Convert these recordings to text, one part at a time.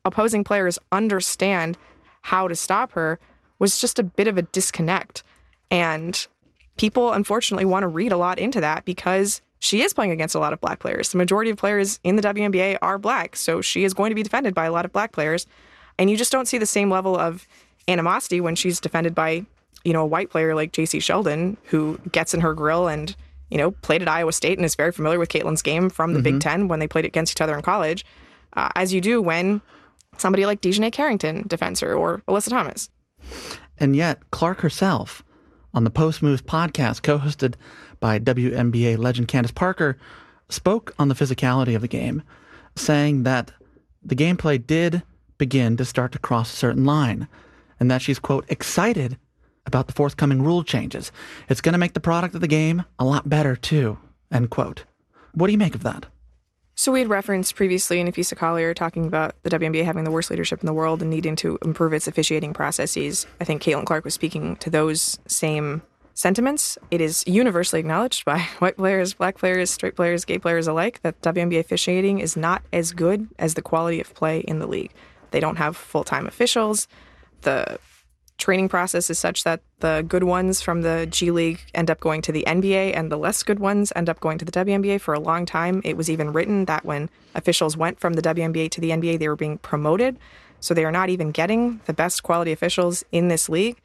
opposing players understand how to stop her was just a bit of a disconnect. And people, unfortunately, want to read a lot into that because she is playing against a lot of black players. The majority of players in the WNBA are black, so she is going to be defended by a lot of black players. And you just don't see the same level of animosity when she's defended by, a white player like J.C. Sheldon, who gets in her grill and, played at Iowa State and is very familiar with Caitlin's game from the Big Ten when they played against each other in college, as you do when somebody like Dejanay Carrington defends her or Alyssa Thomas. And yet, Clark herself, on the Post Moves podcast, co-hosted by WNBA legend Candace Parker, spoke on the physicality of the game, saying that the gameplay did begin to start to cross a certain line, and that she's, quote, excited about the forthcoming rule changes. It's going to make the product of the game a lot better, too, end quote. What do you make of that? So we had referenced previously in Napheesa Collier talking about the WNBA having the worst leadership in the world and needing to improve its officiating processes. I think Caitlin Clark was speaking to those same sentiments. It is universally acknowledged by white players, black players, straight players, gay players alike that WNBA officiating is not as good as the quality of play in the league. They don't have full-time officials. The training process is such that the good ones from the G League end up going to the NBA and the less good ones end up going to the WNBA. For a long time, it was even written that when officials went from the WNBA to the NBA, they were being promoted. So they are not even getting the best quality officials in this league.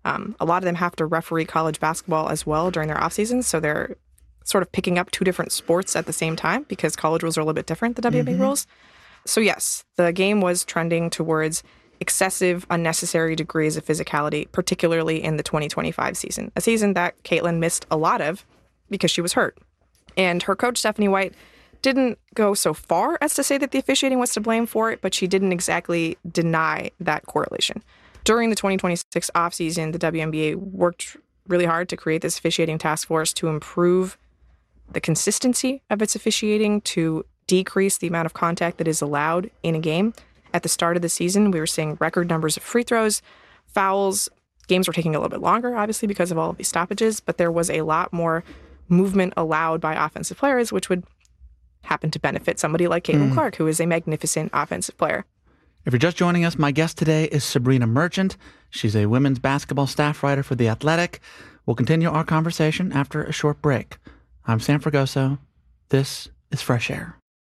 A lot of them have to referee college basketball as well during their off seasons. So they're sort of picking up two different sports at the same time because college rules are a little bit different than WNBA rules. So yes, the game was trending towards excessive, unnecessary degrees of physicality, particularly in the 2025 season, a season that Caitlin missed a lot of because she was hurt. And her coach, Stephanie White, didn't go so far as to say that the officiating was to blame for it, but she didn't exactly deny that correlation. During the 2026 offseason, the WNBA worked really hard to create this officiating task force to improve the consistency of its officiating, to decrease the amount of contact that is allowed in a game. At the start of the season, we were seeing record numbers of free throws, fouls. Games were taking a little bit longer, obviously, because of all of these stoppages, but there was a lot more movement allowed by offensive players, which would happen to benefit somebody like Caitlin Clark, who is a magnificent offensive player. If you're just joining us, my guest today is Sabrina Merchant. She's a women's basketball staff writer for The Athletic. We'll continue our conversation after a short break. I'm Sam Fragoso. This is Fresh Air.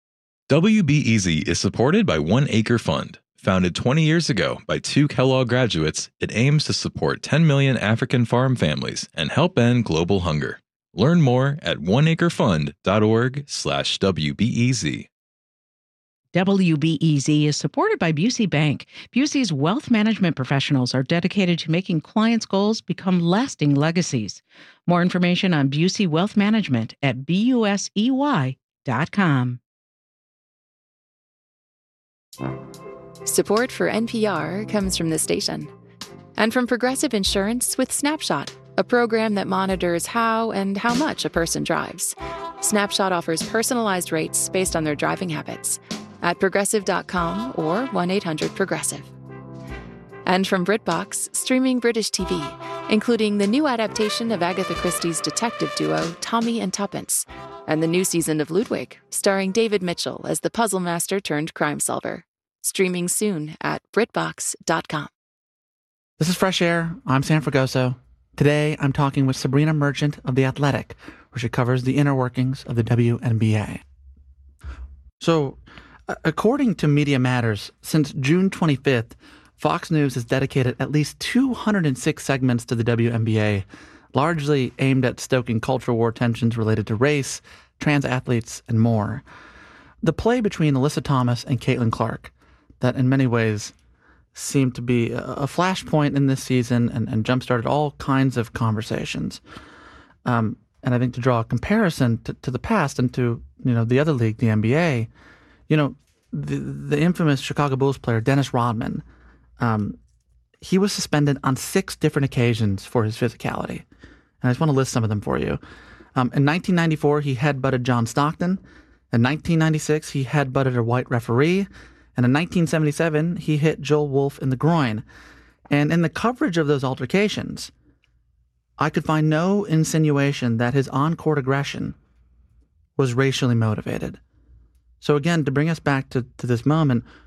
WBEZ is supported by One Acre Fund. Founded 20 years ago by two Kellogg graduates, it aims to support 10 million African farm families and help end global hunger. Learn more at oneacrefund.org/WBEZ. WBEZ is supported by Busey Bank. Busey's wealth management professionals are dedicated to making clients' goals become lasting legacies. More information on Busey Wealth Management at busey.com. Support for NPR comes from this station and from Progressive Insurance with Snapshot, a program that monitors how and how much a person drives. Snapshot offers personalized rates based on their driving habits at progressive.com or 1-800-PROGRESSIVE. And from BritBox, streaming British TV, including the new adaptation of Agatha Christie's detective duo Tommy and Tuppence, and the new season of Ludwig, starring David Mitchell as the puzzle master turned crime solver. Streaming soon at BritBox.com. This is Fresh Air. I'm Sam Fragoso. Today, I'm talking with Sabrina Merchant of The Athletic, where she covers the inner workings of the WNBA. So, according to Media Matters, since June 25th, Fox News has dedicated at least 206 segments to the WNBA, largely aimed at stoking cultural war tensions related to race, trans athletes, and more. The play between Alyssa Thomas and Caitlin Clark, that in many ways seemed to be a flashpoint in this season and jump-started all kinds of conversations. And I think to draw a comparison to the past and to, the other league, the NBA, the infamous Chicago Bulls player, Dennis Rodman, he was suspended on 6 different occasions for his physicality. And I just want to list some of them for you. In 1994, he headbutted John Stockton. In 1996, he headbutted a white referee. And in 1977, he hit Joel Wolfe in the groin. And in the coverage of those altercations, I could find no insinuation that his on-court aggression was racially motivated. So again, to bring us back to this moment,